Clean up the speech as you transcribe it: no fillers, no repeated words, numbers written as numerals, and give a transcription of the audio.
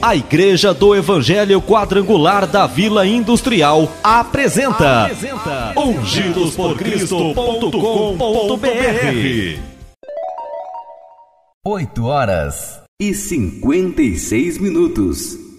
A Igreja do Evangelho Quadrangular da Vila Industrial apresenta ungidosporcristo.com.br. 8h56.